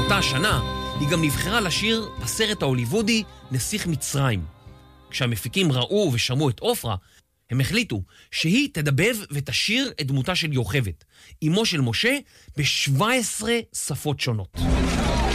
באותה השנה היא גם נבחרה לשיר בסרט ההוליוודי נסיך מצרים. כשהמפיקים ראו ושמעו את עופרה, הם החליטו שהיא תדבב ותשיר את דמותה של יוכבד, אמו של משה, ב-17 שפות שונות.